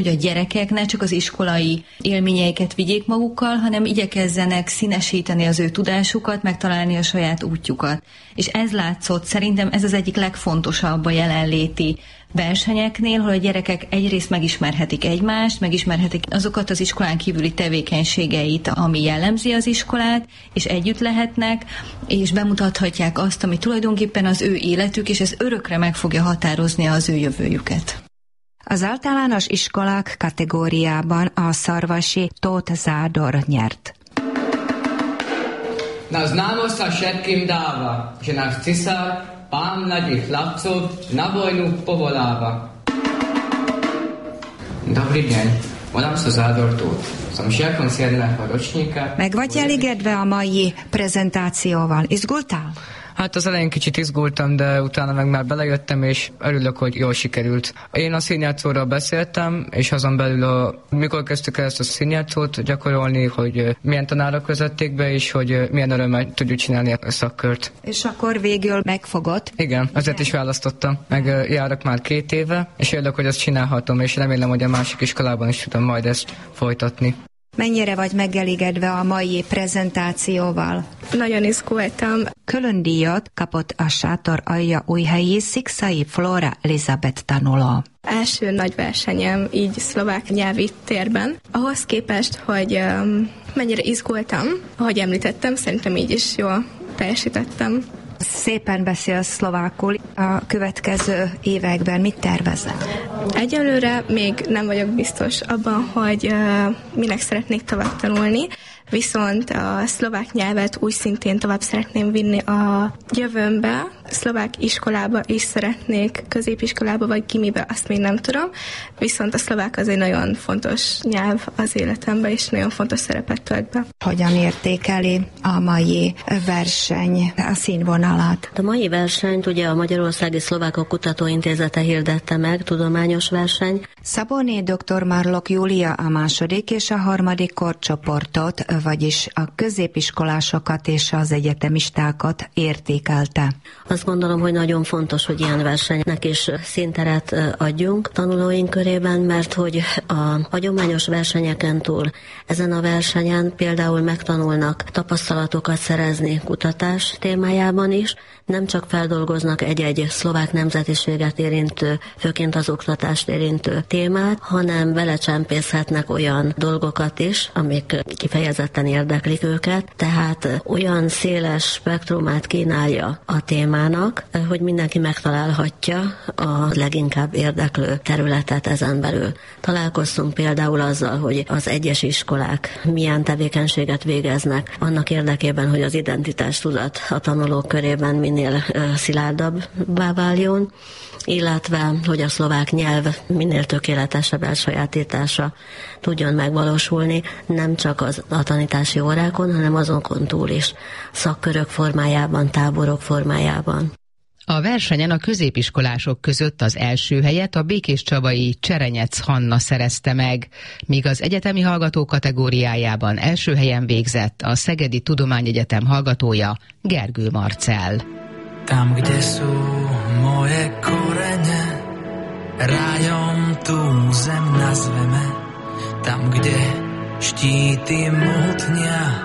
hogy a gyerekek ne csak az iskolai élményeiket vigyék magukkal, hanem igyekezzenek színesíteni az ő tudásukat, megtalálni a saját útjukat. És ez látszott, szerintem ez az egyik legfontosabb a jelenléti versenyeknél, hogy a gyerekek egyrészt megismerhetik egymást, megismerhetik azokat az iskolán kívüli tevékenységeit, ami jellemzi az iskolát, és együtt lehetnek, és bemutathatják azt, ami tulajdonképpen az ő életük, és ez örökre meg fogja határozni az ő jövőjüket. Az általános iskolák kategóriában a szarvasi Tóth Zádor nyert. Na známo sa všetkým dáva, že náš cisár, pán mladých chlapcov, na vojnu povoláva. Dobrý deň, volám sa Zádor Tóth. Som žiakom 7. ročníka. Meg vagy elégedve a mai prezentációval? Izgultál? Hát az elején kicsit izgultam, de utána meg már belejöttem, és örülök, hogy jól sikerült. Én a színjátszóról beszéltem, és azon belül, mikor kezdtük el ezt a színjátszót gyakorolni, hogy milyen tanárok vezették be, és hogy milyen örömmel tudjuk csinálni a szakkört. És akkor végül megfogott? Igen, ezért is választottam. Meg járok már 2 éve, és örülök, hogy ezt csinálhatom, és remélem, hogy a másik iskolában is tudom majd ezt folytatni. Mennyire vagy megelégedve a mai prezentációval? Nagyon izgultam. Különdíjat kapott a Sátor alja újhelyi Szikszai Flóra Elizabeth tanuló. Első nagy versenyem így szlovák nyelvi térben. Ahhoz képest, hogy mennyire izgultam, ahogy említettem, szerintem így is jól teljesítettem. Szépen beszélsz szlovákul. A következő években mit tervezel? Egyelőre még nem vagyok biztos abban, hogy minek szeretnék tovább tanulni, viszont a szlovák nyelvet úgy szintén tovább szeretném vinni a jövőmbe. Szlovák iskolába is szeretnék, középiskolába vagy gimibe, azt még nem tudom, viszont a szlovák az egy nagyon fontos nyelv az életemben, és nagyon fontos szerepet tölt be. Hogyan értékeli a mai verseny a színvonalat? A mai versenyt ugye a Magyarországi Szlovákok Kutatóintézete hirdette meg, tudományos verseny. Szabóné dr. Marlok Júlia a második és a harmadik korcsoportot, vagyis a középiskolásokat és az egyetemistákat értékelte. Azt gondolom, hogy nagyon fontos, hogy ilyen versenynek is színteret adjunk tanulóink körében, mert hogy a hagyományos versenyeken túl ezen a versenyen például megtanulnak tapasztalatokat szerezni kutatás témájában is, nem csak feldolgoznak egy-egy szlovák nemzetiséget érintő, főként az oktatást érintő témát, hanem belecsempészhetnek olyan dolgokat is, amik kifejezetten érdeklik őket, tehát olyan széles spektrumát kínálja a témának, hogy mindenki megtalálhatja a leginkább érdeklő területet ezen belül. Találkoztunk például azzal, hogy az egyes iskolák milyen tevékenységet végeznek annak érdekében, hogy az identitástudat a tanulók körében minél szilárdabbá váljon, illetve hogy a szlovák nyelv minél tökéletesebb elsajátítása tudjon megvalósulni, nem csak a tanítási órákon, hanem azokon túl is, szakkörök formájában, táborok formájában. A versenyen a középiskolások között az első helyet a békéscsabai Cserenyec Hanna szerezte meg, míg az egyetemi hallgató kategóriájában első helyen végzett a Szegedi Tudományegyetem hallgatója Gergő Marcell. Tam, kde sú moje korene, rájom tú zem nazveme, tam, kde štíty mohutnia